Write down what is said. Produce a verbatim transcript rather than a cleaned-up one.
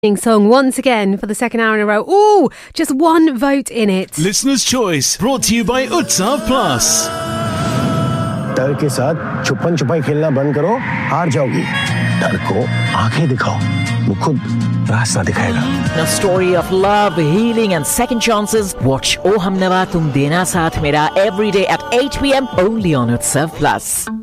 Song once again for the second hour in a row. Ooh, just one vote in it. Listener's Choice, brought to you by Utsav Plus. डर के साथ छुपन छुपाई खेलना बंद करो, हार जाओगी। डर को आंखें दिखाओ, वो खुद रास्ता दिखाएगा। A story of love, healing and second chances. Watch O Humnava Tum Dena Saath Mera every day at eight p m only on Utsav Plus.